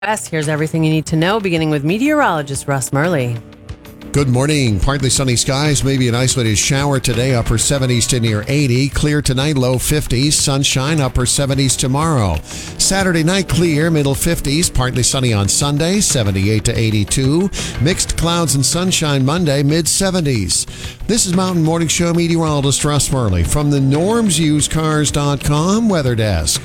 Here's everything you need to know, beginning with meteorologist Russ Murley. Good morning. Partly sunny skies, maybe an isolated shower today, upper 70s to near 80. Clear tonight, low 50s. Sunshine, upper 70s tomorrow. Saturday night, clear, middle 50s. Partly sunny on Sunday, 78 to 82. Mixed clouds and sunshine Monday, mid 70s. This is Mountain Morning Show meteorologist Russ Murley from the normsusedcars.com weather desk.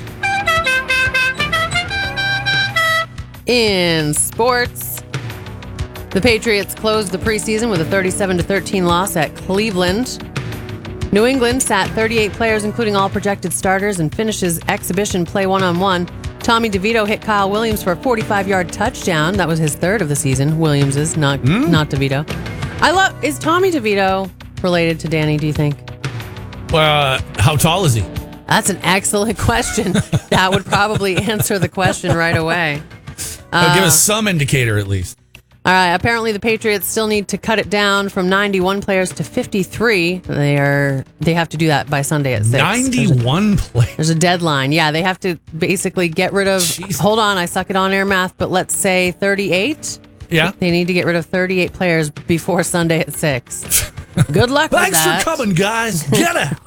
In sports, the Patriots closed the preseason with a 37-13 loss at Cleveland. New England sat 38 players, including all projected starters, and finishes exhibition play one-on-one. Tommy DeVito hit Kyle Williams for a 45-yard touchdown. That was his third of the season. Williams's, not DeVito. Is Tommy DeVito related to Danny, do you think? How tall is he? That's an excellent question. That would probably answer the question right away. Give us some indicator at least. All right. Apparently, the Patriots still need to cut it down from 91 players to 53. They have to do that by Sunday at 6. 91 players. There's a deadline. Yeah, they have to basically get rid of. Jeez. Hold on, I suck it on air math, but let's say 38. Yeah. They need to get rid of 38 players before Sunday at 6. Good luck with that. Thanks for coming, guys. Get out.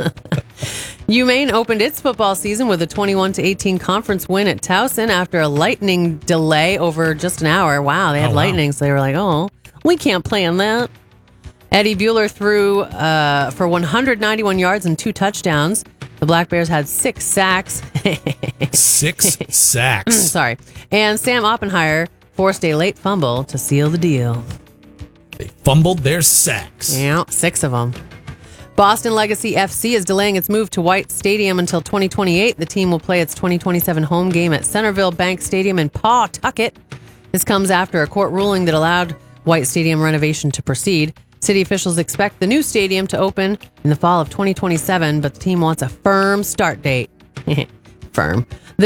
UMaine opened its football season with a 21-18 conference win at Towson after a lightning delay over just an hour. Wow, they had lightning, so they were like, oh, we can't plan that. Eddie Bueller threw for 191 yards and 2 touchdowns. The Black Bears had 6 sacks. 6 sacks. Sorry. And Sam Oppenheimer forced a late fumble to seal the deal. They fumbled their sacks. Yeah, 6 of them. Boston Legacy FC is delaying its move to White Stadium until 2028. The team will play its 2027 home game at Centerville Bank Stadium in Pawtucket. This comes after a court ruling that allowed White Stadium renovation to proceed. City officials expect the new stadium to open in the fall of 2027, but the team wants a firm start date. Firm. The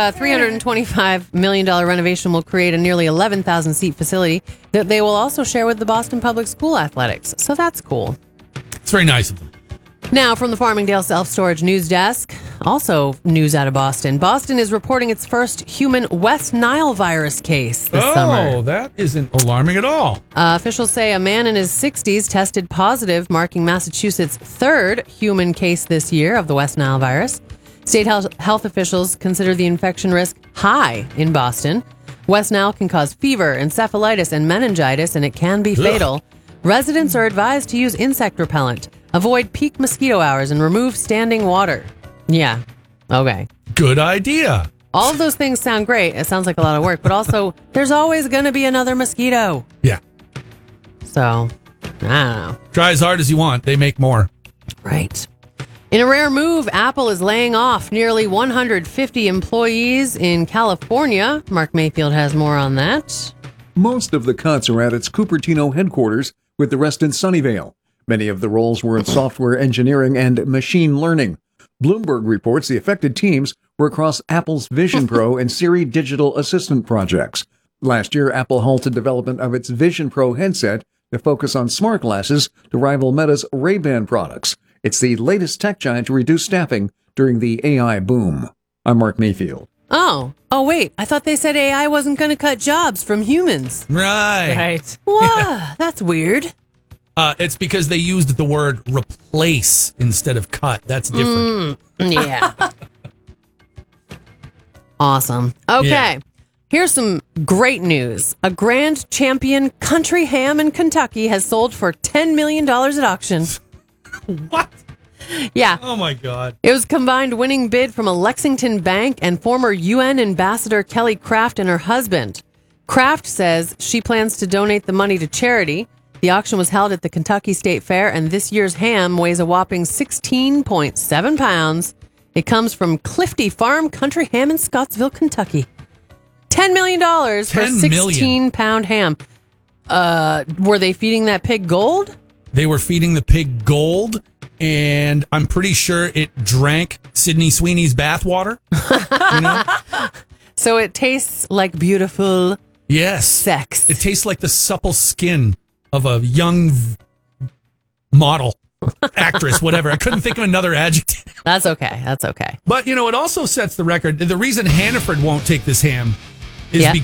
$325 million renovation will create a nearly 11,000-seat facility that they will also share with the Boston Public School Athletics. So that's cool. It's very nice of them. Now, from the Farmingdale Self-Storage News Desk, also news out of Boston. Boston is reporting its first human West Nile virus case this summer. Oh, that isn't alarming at all. Officials say a man in his 60s tested positive, marking Massachusetts' third human case this year of the West Nile virus. State health officials consider the infection risk high in Boston. West Nile can cause fever, encephalitis, and meningitis, and it can be fatal. Residents are advised to use insect repellent, avoid peak mosquito hours, and remove standing water. Yeah. Okay. Good idea. All of those things sound great. It sounds like a lot of work, but also there's always going to be another mosquito. Yeah. So, I don't know. Try as hard as you want. They make more. Right. In a rare move, Apple is laying off nearly 150 employees in California. Mark Mayfield has more on that. Most of the cuts are at its Cupertino headquarters, with the rest in Sunnyvale. Many of the roles were in software engineering and machine learning. Bloomberg reports the affected teams were across Apple's Vision Pro and Siri digital assistant projects. Last year, Apple halted development of its Vision Pro headset to focus on smart glasses to rival Meta's Ray-Ban products. It's the latest tech giant to reduce staffing during the AI boom. I'm Mark Mayfield. Oh, wait. I thought they said AI wasn't going to cut jobs from humans. Right. Wow, that's weird. It's because they used the word replace instead of cut. That's different. Yeah. Awesome. Okay. Yeah. Here's some great news. A Grand Champion country ham in Kentucky has sold for $10 million at auction. What? Yeah. Oh, my God. It was a combined winning bid from a Lexington bank and former UN Ambassador Kelly Craft and her husband. Craft says she plans to donate the money to charity. The auction was held at the Kentucky State Fair, and this year's ham weighs a whopping 16.7 pounds. It comes from Clifty Farm Country Ham in Scottsville, Kentucky. $10 million for a 16-pound ham. Were they feeding that pig gold? They were feeding the pig gold, and I'm pretty sure it drank Sydney Sweeney's bathwater. You know? So it tastes like beautiful sex. It tastes like the supple skin of a young model, actress, whatever. I couldn't think of another adjective. That's okay. That's okay. But, you know, it also sets the record. The reason Hannaford won't take this ham is Yep.